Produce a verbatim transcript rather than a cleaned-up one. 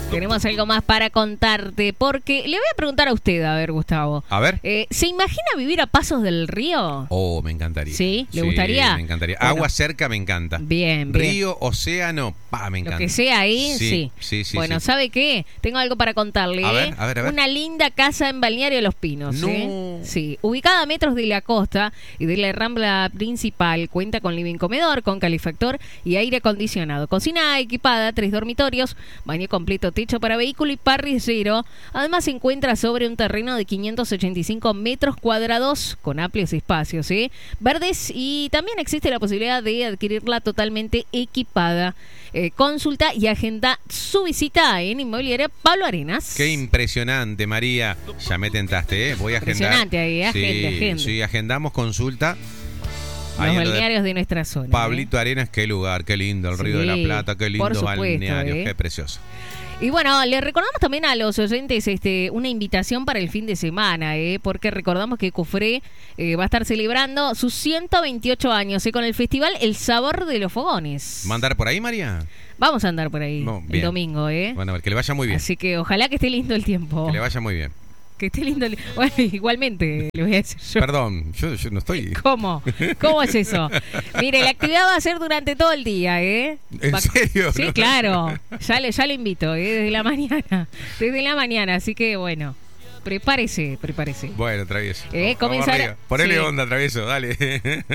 Tenemos algo más para contarte, porque le voy a preguntar a usted, a ver, Gustavo. A ver. Eh, ¿Se imagina vivir a pasos del río? Oh, me encantaría. ¿Sí? ¿Le Sí, gustaría? me encantaría. Bueno. Agua cerca me encanta. Bien, bien. Río, océano, pa, me encanta. Lo que sea ahí, sí. Sí, sí, sí, bueno, sí. ¿sabe qué? Tengo algo para contarle. A ver, ¿eh? a ver, a ver. Una linda casa en Balneario Los Pinos. No. ¿eh? Sí. Ubicada a metros de la costa y de la rambla principal, cuenta con living comedor, con calefactor y aire acondicionado. Cocina equipada, tres dormitorios, baño completo, techo para vehículo y parrillero. Además se encuentra sobre un terreno de quinientos ochenta y cinco metros cuadrados con amplios espacios, ¿eh? verdes, y también existe la posibilidad de adquirirla totalmente equipada. Eh, consulta y agenda su visita en Inmobiliaria Pablo Arenas. Qué impresionante, María. Ya me tentaste, ¿eh? Voy a agendar. Impresionante ahí, ¿eh? Sí, Agende, agende. sí, agendamos consulta. Los Ahí en lo de balnearios de nuestra zona. Pablito Arenas, qué lugar, qué lindo, el Sí, Río de la Plata, qué lindo por supuesto, balneario, ¿eh? qué precioso. Y bueno, le recordamos también a los oyentes este, una invitación para el fin de semana, ¿eh? porque recordamos que Cufré eh, va a estar celebrando sus ciento veintiocho años ¿eh? con el festival El Sabor de los Fogones. ¿Mandar por ahí, María? Vamos a andar por ahí No, el bien. domingo, ¿eh? Bueno, a ver, que le vaya muy bien. Así que ojalá que esté lindo el tiempo. Que le vaya muy bien. Que esté lindo el... Bueno, igualmente, le voy a decir yo. Perdón, yo, yo no estoy... ¿Cómo? ¿Cómo es eso? Mire, la actividad va a ser durante todo el día, ¿eh? ¿En Va... serio? Sí, ¿No? claro. Ya le, ya le invito, ¿eh? Desde la mañana. Desde la mañana, así que bueno. Prepárese, prepárese. Bueno, travieso. Eh, Vamos comenzar- arriba. Ponele sí. onda, travieso, dale.